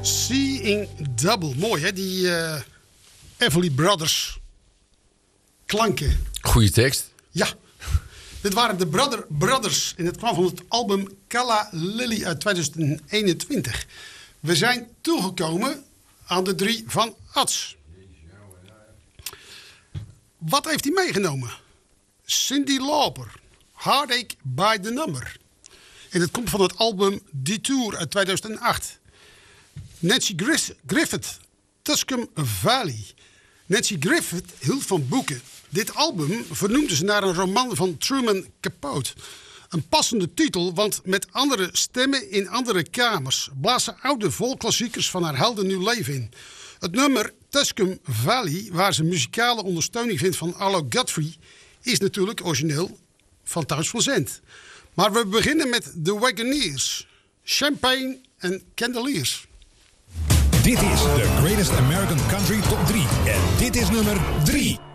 Seeing Double. Mooi, hè? Die Everly Brothers klanken. Goeie tekst. Ja. Dit waren de Brothers. En het kwam van het album Calla Lily uit 2021. We zijn toegekomen aan de 3 van Ats. Wat heeft hij meegenomen? Cyndi Lauper. Heartache by the Number. En het komt van het album Detour uit 2008. Nancy Griffith, Tuscum Valley. Nancy Griffith hield van boeken. Dit album vernoemde ze naar een roman van Truman Capote. Een passende titel, want met andere stemmen in andere kamers blazen oude volklassiekers van haar helden nieuw leven in. Het nummer Tuscum Valley, waar ze muzikale ondersteuning vindt van Arlo Guthrie, is natuurlijk origineel van Townes van Zandt. Maar we beginnen met The Wagoneers, Champagne en Candeliers. Dit is de Greatest American Country Top 3 en dit is nummer 3.